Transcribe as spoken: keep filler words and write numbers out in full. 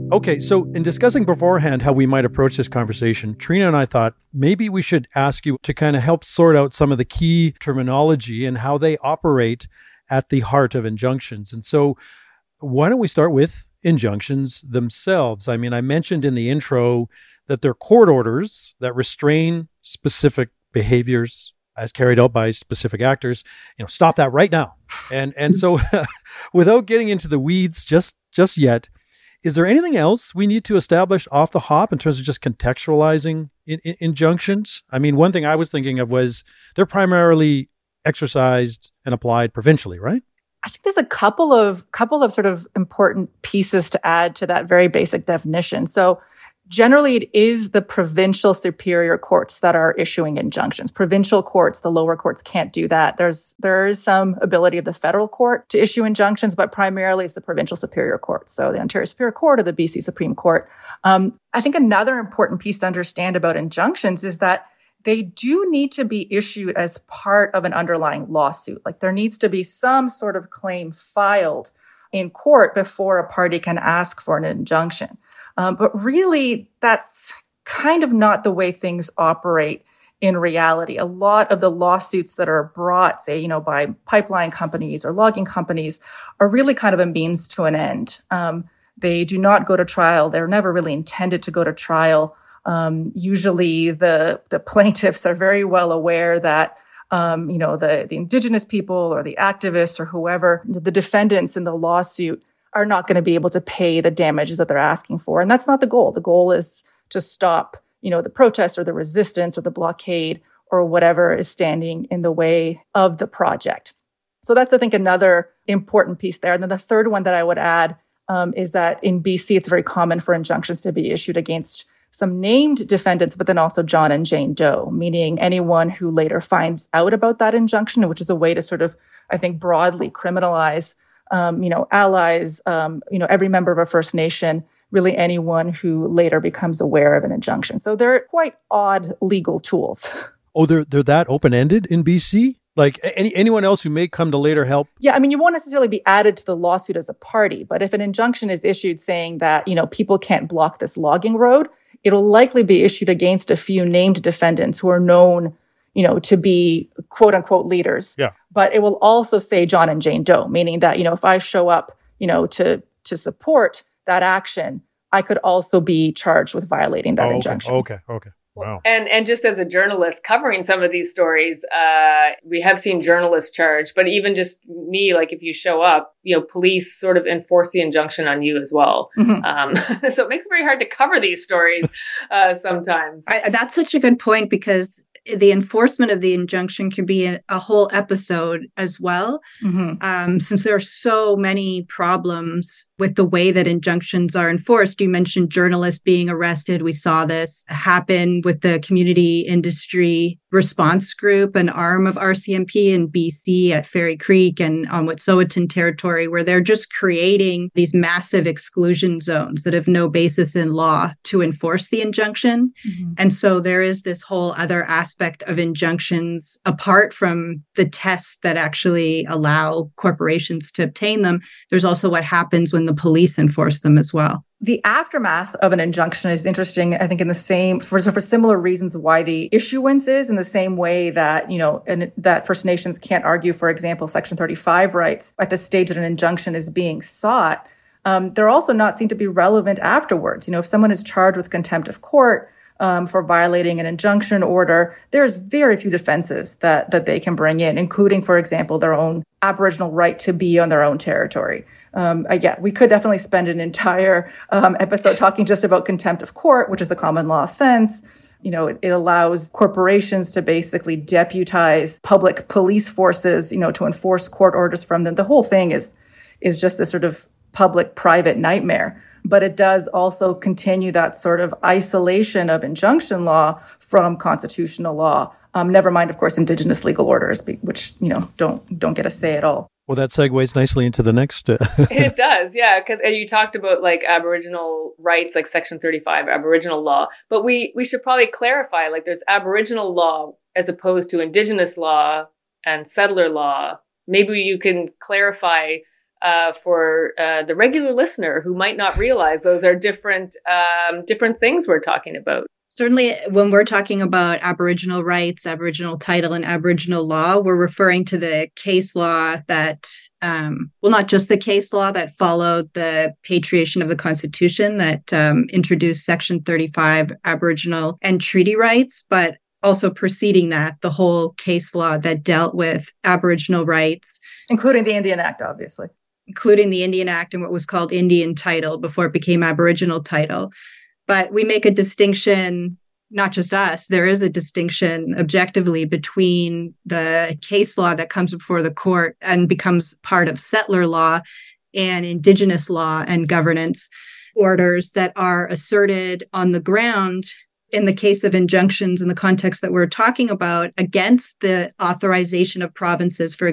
Okay, so in discussing beforehand how we might approach this conversation, Trina and I thought maybe we should ask you to kind of help sort out some of the key terminology and how they operate at the heart of injunctions. And so why don't we start with injunctions themselves? I mean, I mentioned in the intro that they're court orders that restrain specific behaviors as carried out by specific actors. You know, stop that right now. And and so without getting into the weeds just just yet, is there anything else we need to establish off the hop in terms of just contextualizing in, in, injunctions? I mean, one thing I was thinking of was they're primarily exercised and applied provincially, right? I think there's a couple of couple of sort of important pieces to add to that very basic definition. So generally, it is the provincial superior courts that are issuing injunctions. Provincial courts, the lower courts can't do that. There's there is some ability of the federal court to issue injunctions, but primarily it's the provincial superior court. So the Ontario Superior Court or the B C Supreme Court. Um, I think another important piece to understand about injunctions is that they do need to be issued as part of an underlying lawsuit. Like there needs to be some sort of claim filed in court before a party can ask for an injunction. Um, but really, that's kind of not the way things operate in reality. A lot of the lawsuits that are brought, say, you know, by pipeline companies or logging companies are really kind of a means to an end. Um, they do not go to trial. They're never really intended to go to trial. Um, usually the, the plaintiffs are very well aware that, um, you know, the, the Indigenous people or the activists or whoever, the defendants in the lawsuit are not going to be able to pay the damages that they're asking for. And that's not the goal. The goal is to stop, you know, the protest or the resistance or the blockade or whatever is standing in the way of the project. So that's, I think, another important piece there. And then the third one that I would add um, is that in B C, it's very common for injunctions to be issued against some named defendants, but then also John and Jane Doe, meaning anyone who later finds out about that injunction, which is a way to sort of, I think, broadly criminalize Um, you know, allies, um, you know, every member of a First Nation, really anyone who later becomes aware of an injunction. So they're quite odd legal tools. Oh, they're they're that open-ended in B C? Like any anyone else who may come to later help? Yeah, I mean, you won't necessarily be added to the lawsuit as a party, but if an injunction is issued saying that, you know, people can't block this logging road, it'll likely be issued against a few named defendants who are known, you know, to be quote unquote leaders. Yeah. But it will also say John and Jane Doe, meaning that, you know, if I show up, you know, to to support that action, I could also be charged with violating that oh, okay. injunction. Okay. Okay. Wow. And and just as a journalist covering some of these stories, uh, we have seen journalists charged, but even just me, like if you show up, you know, police sort of enforce the injunction on you as well. Mm-hmm. Um, so it makes it very hard to cover these stories uh, sometimes. I, that's such a good point, because the enforcement of the injunction can be a, a whole episode as well, mm-hmm. um, since there are so many problems with the way that injunctions are enforced. You mentioned journalists being arrested. We saw this happen with the community industry response group, an arm of R C M P in B C at Fairy Creek and on Wet'suwet'en territory, where they're just creating these massive exclusion zones that have no basis in law to enforce the injunction. Mm-hmm. And so there is this whole other aspect of injunctions apart from the tests that actually allow corporations to obtain them. There's also what happens when the police enforce them as well. The aftermath of an injunction is interesting, I think, in the same, for, for similar reasons why the issuance is, in the same way that, you know, and that First Nations can't argue, for example, Section thirty-five rights at the stage that an injunction is being sought. Um, they're also not seen to be relevant afterwards. You know, if someone is charged with contempt of court um, for violating an injunction order, there's very few defenses that that they can bring in, including, for example, their own Aboriginal right to be on their own territory. Um, I, yeah, we could definitely spend an entire um, episode talking just about contempt of court, which is a common law offense. You know, it, it allows corporations to basically deputize public police forces, you know, to enforce court orders from them. The whole thing is is just this sort of public-private nightmare. But it does also continue that sort of isolation of injunction law from constitutional law. Um, never mind, of course, Indigenous legal orders, which, you know, don't don't get a say at all. Well, that segues nicely into the next. Uh... It does, yeah, because you talked about like Aboriginal rights, like Section thirty-five, Aboriginal law. But we we should probably clarify, like there's Aboriginal law as opposed to Indigenous law and settler law. Maybe you can clarify uh, for uh, the regular listener who might not realize those are different um, different things we're talking about. Certainly, when we're talking about Aboriginal rights, Aboriginal title, and Aboriginal law, we're referring to the case law that, um, well, not just the case law that followed the patriation of the Constitution that um, introduced Section thirty-five Aboriginal and treaty rights, but also preceding that, the whole case law that dealt with Aboriginal rights. Including the Indian Act, obviously. Including the Indian Act and what was called Indian title before it became Aboriginal title. But we make a distinction, not just us, there is a distinction objectively between the case law that comes before the court and becomes part of settler law and Indigenous law and governance orders that are asserted on the ground in the case of injunctions in the context that we're talking about against the authorization of provinces, for